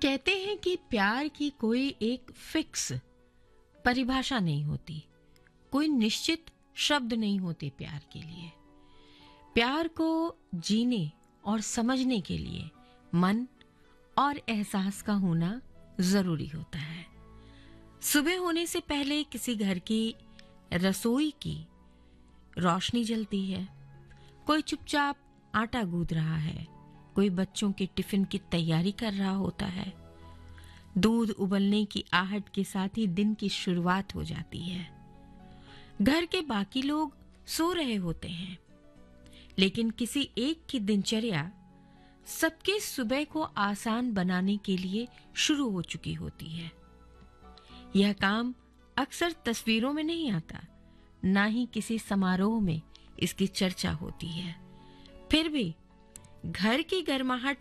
कहते हैं कि प्यार की कोई एक फिक्स परिभाषा नहीं होती, कोई निश्चित शब्द नहीं होते प्यार के लिए। प्यार को जीने और समझने के लिए मन और एहसास का होना जरूरी होता है। सुबह होने से पहले किसी घर की रसोई की रोशनी जलती है, कोई चुपचाप आटा गूंद रहा है, कोई बच्चों के टिफिन की तैयारी कर रहा होता है। दूध उबलने की आहट के साथ ही दिन की शुरुआत हो जाती है। घर के बाकी लोग सो रहे होते हैं, लेकिन किसी एक की दिनचर्या सबके सुबह को आसान बनाने के लिए शुरू हो चुकी होती है। यह काम अक्सर तस्वीरों में नहीं आता, ना ही किसी समारोह में इसकी चर्चा होती है। फिर भी घर की गर्माहट